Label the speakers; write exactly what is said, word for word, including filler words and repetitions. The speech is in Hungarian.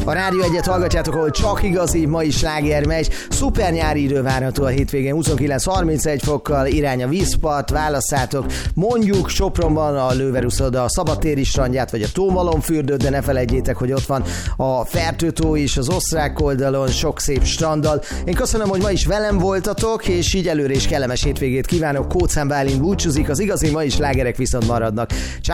Speaker 1: A Rádió Egyet hallgatjátok, ahol csak igazi mai sláger megy. Szuper nyári idő várható a hétvégén, huszonkilenc harmincegy fokkal, irány a vízpart, válasszátok. Mondjuk Sopronban a Lőveruszoda, a Szabadtéri strandját, vagy a Tómalomfürdőt, de ne felejtjétek, hogy ott van a Fertőtó is, az osztrák oldalon, sok szép stranddal. Én köszönöm, hogy ma is velem voltatok, és így előre is kellemes hétvégét kívánok. Kóczán Bálint búcsúzik, az igazi mai slágerek viszont maradnak. Ciao.